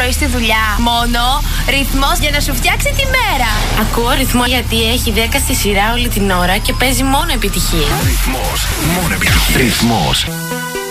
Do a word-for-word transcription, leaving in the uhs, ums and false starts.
πρωί στη δουλειά. Μόνο ρυθμός για να σου φτιάξει τη μέρα. Ακούω ρυθμό γιατί έχει δέκα στη σειρά όλη την ώρα και παίζει μόνο επιτυχίες. Ρυθμός, μόνο επιτυχίες. Ρυθμός.